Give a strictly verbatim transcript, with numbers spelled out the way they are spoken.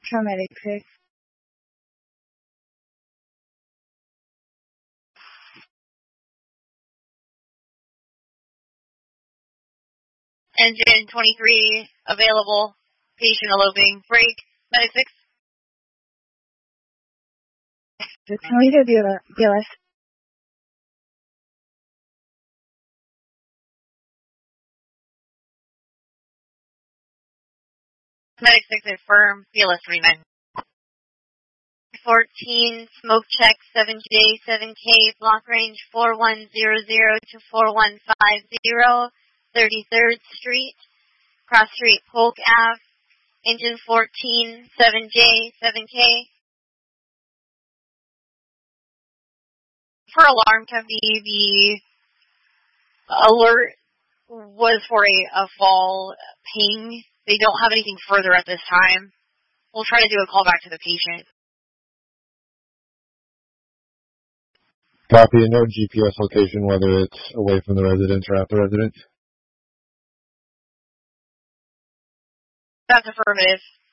Paramedic six. Engine twenty-three available. Patient eloping. Break. Medic six. Can we do B L S? Medic six is firm. B L S three nine. fourteen, smoke check, seven J, seven K, block range four one zero zero to four one five zero, thirty-third Street, cross street Polk Ave, engine fourteen, seven J, seven K. For alarm company, the alert was for a, a fall ping. They don't have anything further at this time. We'll try to do a call back to the patient. Copy, and no G P S location, whether it's away from the residence or at the residence. That's affirmative.